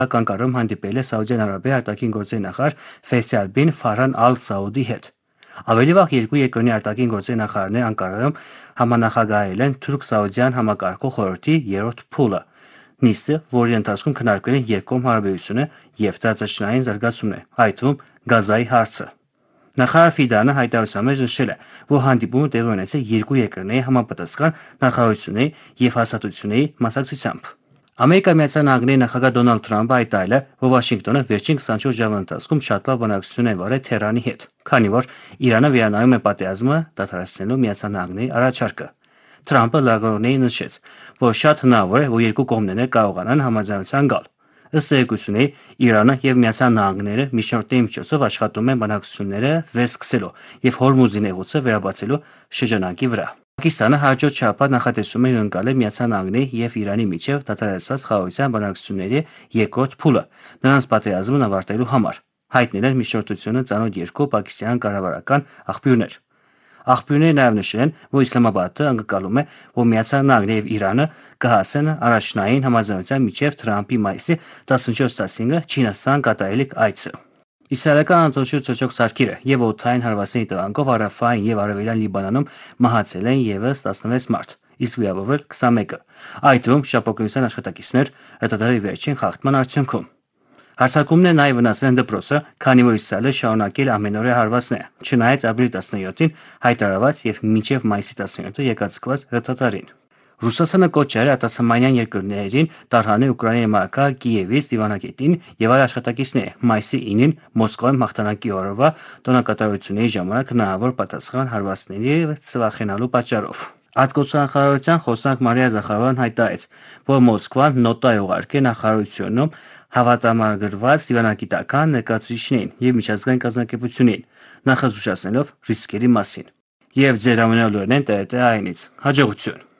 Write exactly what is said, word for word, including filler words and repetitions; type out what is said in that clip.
Անկարում հանդիպել է Սաուդյան Արաբիայի արտաքին գործերի նախարար Ֆեյսալ բին Ֆարհան Ալ Սաուդի հետ։ Ավելի վաղ երկու երկրների արտաքին գործերի նախարարները Անկարայում համանախագահել են թուրք-սաուդյան համակարգող խորհրդի երրորդ փուլը նիստը, որի ընթացքում քննարկվել են երկկողմ հարաբերությունը եւ տարածաշրջանային զարգացումն է, այդ թվում Գազայի հարցը։ Նախարար Ֆիդանը հայտարարության մեջ նշել է, որ հանդիպումը տեղի ունեցել երկու երկրների համապատասխան նախարարությունների եւ հաստատությունների մասնակցությամբ։ Ամերիկայի Միացյալ Նահանգների նախագահ Դոնալդ Թրամփը հայտարարել է, որ Վաշինգտոնը վերջին քսանչորս ժամվա ընթացքում շատ լավ բանակցություն է վարել Թեհրանի հետ, քանի որ Իրանը վերանայում է պատերազմը դադարեցնելու Միացյալ Նահանգների առաջարկը։ Թրամփը լրագրողներին նշեց, որ շատ հնարավոր է, որ երկու կողմերն կարողանան համաձայնության գալ։ Ըստ երեկույթի, Իրանը եւ Միացյալ Նահանգները միջնորդների միջոցով աշխատում են բանակցությունները վերսկսելու եւ Հորմուզի նեղուցը վերաբացելու շրջանակի վրա։ Պակիստանը հաջորդ շաբաթ նախատեսում է հյուրընկալել Միացյալ Նահանգների եւ Իրանի միջև դադարեցված խաղաղության բանակցությունների երկրորդ փուլը, նրանց պատերազմն ավարտելու համար, հայտնել են միջնորդությունը ծանոթ երկու պակիստանյան կառավարական աղբյուրներ։ Աղբյուրները նաև նշել են, որ Իսլամաբադը անկալում է, որ Միացյալ Նահանգները եւ Իրանը կհասեն առաջնային համաձայնության միջև Թրամփի մայիսի տասնչորս տասնինը Չինաստան կատարելիք այցը։ Իսրայելական արտոնշու ցոչող սարքերը եւ օդային հարվածների տվանգով Արաֆային եւ Արևելյան Լիբանանում մահացել են եւս տասնվեց մարդ, իսկ վիրավորվել քսանմեկը, այդ թվում շաբաթօրյա աշխատակիցներ հրետանների վերջին խախտման արդյունքում։ Հարձակումները նաև վնասել են դպրոցը, քանի որ Իսրայելը շարունակել է ամենօրյա հարվածները, չնայած ապրիլի տասնյոթին հայտարարված եւ մինչեւ մայիսի տասնյոթը եկածկված հրետանին։ Ռուսաստանը կոչ է արել արտասահմանյան երկրներին տարհանել Ուկրաինայի մայրաքաղաք Կիևից դիվանագետին եւ այլ աշխատակիցները մայիսի ինին Մոսկվայում հաղթանակի օրվա տոնակատարությունների ժամանակ հնարավոր պատասխան հարվածների սվախենալու պատճառով։ Արտգործնախարարության խոսնակ Մարիա Զախարովան հայտարարեց, որ Մոսկվան նոտա է ուղարկել նախարարությունում հավատարմագրված դիվանագիտական ներկայացուցիչներին եւ միջազգային կազմակերպություններին, նախազգուշացնելով ռիսկերի մասին։ Եվ ձեր ամենօրյա լուրերն են Տ Տ Այնից։ Հաջողություն։